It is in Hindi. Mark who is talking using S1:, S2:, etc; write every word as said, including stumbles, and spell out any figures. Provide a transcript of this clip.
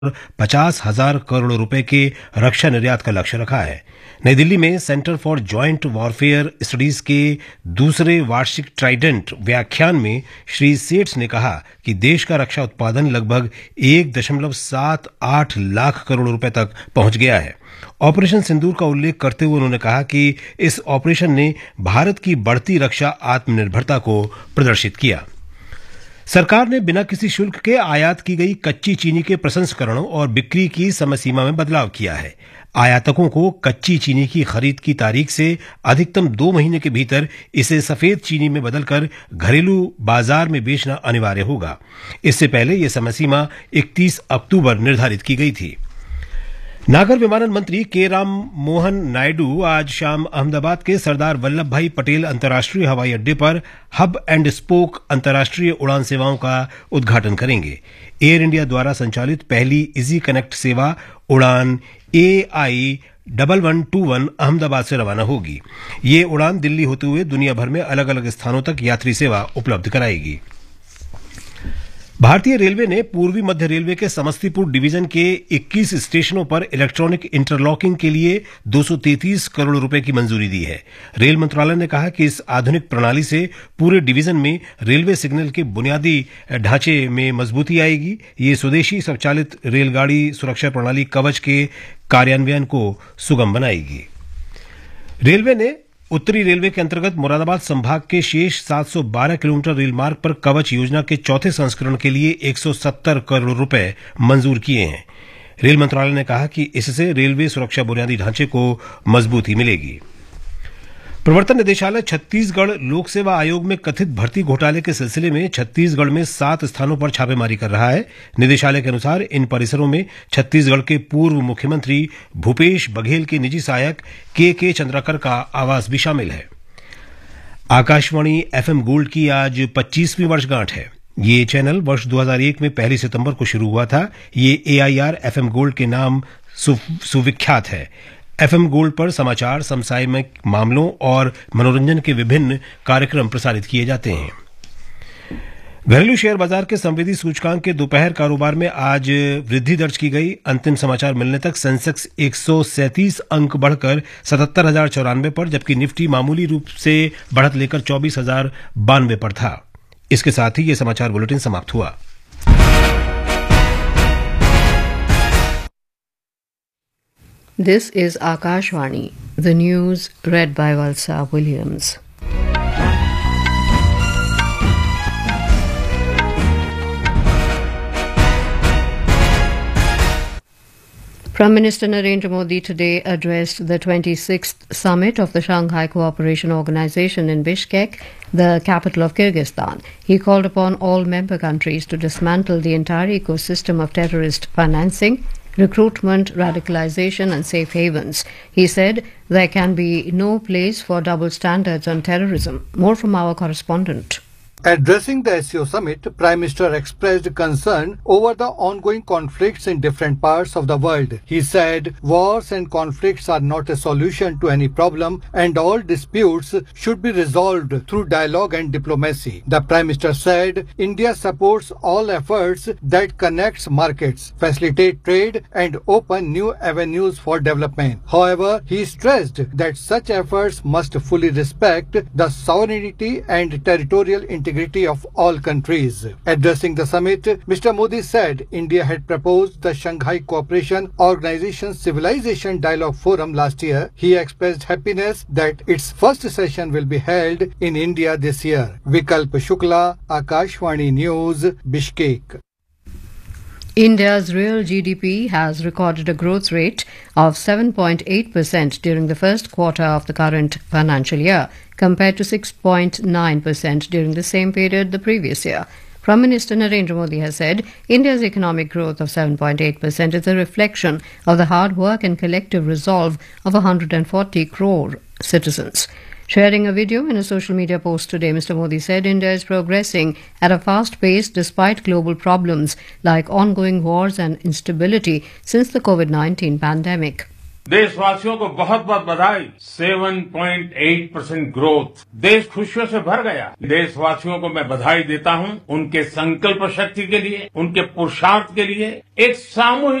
S1: पचास हजार करोड़ रुपए के रक्षा निर्यात का लक्ष्य रखा है। नई दिल्ली में centre for joint warfare studies के दूसरे वार्षिक ट्राइडेंट व्याख्यान में श्री सेठ ने कहा कि देश का रक्षा उत्पादन लगभग एक दशमलव सात आठ लाख करोड़ रुपए तक पहुंच गया है। ऑपरेशन सिंदूर का उल्लेख करते हुए उन्होंने कहा कि इस ऑपरेशन ने भारत की बढ़ती रक्षा आत्मनिर्भरता को प्रदर्शित किया। सरकार ने बिना किसी शुल्क के आयात की गई कच्ची चीनी के प्रसंस्करणों और बिक्री की समय सीमा में बदलाव किया है। आयातकों को कच्ची चीनी की खरीद की तारीख से अधिकतम दो महीने के भीतर इसे सफेद चीनी में बदलकर घरेलू बाजार में बेचना अनिवार्य होगा। इससे पहले यह समय सीमा इकतीस अक्टूबर निर्धारित की गई थी। नागर विमानन मंत्री के राम मोहन नायडू आज शाम अहमदाबाद के सरदार वल्लभ भाई पटेल अंतर्राष्ट्रीय हवाई अड्डे पर हब एंड स्पोक अंतर्राष्ट्रीय उड़ान सेवाओं का उद्घाटन करेंगे। एयर इंडिया द्वारा संचालित पहली इजी कनेक्ट सेवा उड़ान ए I double one two one Ahmedabad से रवाना होगी। ये उड़ान दिल्ली होते हुए दुनिया भर में अलग अलग स्थानों तक यात्री सेवा उपलब्ध कराएगी। भारतीय रेलवे ने पूर्वी मध्य रेलवे के समस्तीपुर डिवीजन के इक्कीस स्टेशनों पर इलेक्ट्रॉनिक इंटरलॉकिंग के लिए दो सौ तैंतीस करोड़ रुपए की मंजूरी दी है। रेल मंत्रालय ने कहा कि इस आधुनिक प्रणाली से पूरे डिवीजन में रेलवे सिग्नल के बुनियादी ढांचे में मजबूती आएगी। ये स्वदेशी स्वचालित रेलगाड़ी सुरक्षा प्रणाली कवच के कार्यान्वयन को सुगम बनाएगी। रेलवे ने उत्तरी रेलवे के अंतर्गत मुरादाबाद संभाग के शेष सात सौ बारह किलोमीटर रेल मार्ग पर कवच योजना के चौथे संस्करण के लिए एक सौ सत्तर करोड़ रुपए मंजूर किए हैं। रेल मंत्रालय ने कहा कि इससे रेलवे सुरक्षा बुनियादी ढांचे को मजबूती मिलेगी। प्रवर्तन निदेशालय छत्तीसगढ़ लोक सेवा आयोग में कथित भर्ती घोटाले के सिलसिले में छत्तीसगढ़ में सात स्थानों पर छापेमारी कर रहा है। निदेशालय के अनुसार इन परिसरों में छत्तीसगढ़ के पूर्व मुख्यमंत्री भूपेश बघेल के निजी सहायक के के चंद्राकर का आवास भी शामिल है। आकाशवाणी एफएम गोल्ड की आज पच्चीसवीं वर्षगांठ है। ये चैनल वर्ष दो हज़ार एक में पहली सितंबर को शुरू हुआ था। ये एआईआर एफएम गोल्ड के नाम सुविख्यात है। एफएम गोल्ड पर समाचार, समसामयिक मामलों और मनोरंजन के विभिन्न कार्यक्रम प्रसारित किए जाते हैं। घरेलू शेयर बाजार के संवेदी सूचकांक के दोपहर कारोबार में आज वृद्धि दर्ज की गई। अंतिम समाचार मिलने तक सेंसेक्स एक सौ सैंतीस अंक बढ़कर सतहत्तर हजार चौरानवे पर, जबकि निफ्टी मामूली रूप से बढ़त लेकर चौबीस हजार बानवे पर था। इसके साथ ही ये समाचार बुलेटिन समाप्त हुआ।
S2: This is Akashvani, the news read by Valsa Williams. Prime Minister Narendra Modi today addressed the twenty-sixth summit of the Shanghai Cooperation Organization in Bishkek, the capital of Kyrgyzstan. He called upon all member countries to dismantle the entire ecosystem of terrorist financing, recruitment, radicalization and safe havens. He said there can be no place for double standards on terrorism. More from our correspondent.
S3: Addressing the S C O summit, Prime Minister expressed concern over the ongoing conflicts in different parts of the world. He said wars and conflicts are not a solution to any problem and all disputes should be resolved through dialogue and diplomacy. The Prime Minister said India supports all efforts that connects markets, facilitate trade and open new avenues for development. However, he stressed that such efforts must fully respect the sovereignty and territorial integrity of all countries. Addressing the summit, Mister Modi said India had proposed the Shanghai Cooperation Organization Civilization Dialogue Forum last year. He expressed happiness that its first session will be held in India this year. Vikalp Shukla, Akashvani News, Bishkek.
S2: India's real G D P has recorded a growth rate of seven point eight percent during the first quarter of the current financial year, compared to six point nine percent during the same period the previous year. Prime Minister Narendra Modi has said India's economic growth of seven point eight percent is a reflection of the hard work and collective resolve of one hundred forty crore citizens. Sharing a video in a social media post today, Mister Modi said India is progressing at a fast pace despite global problems like ongoing wars and instability since the COVID nineteen pandemic.
S4: देशवासियों को बहुत बहुत बधाई। सात पॉइंट आठ परसेंट ग्रोथ, देश खुशियों से भर गया। देशवासियों को मैं बधाई देता हूं उनके संकल्प शक्ति के लिए, उनके पुरुषार्थ के लिए। एक सामूहिक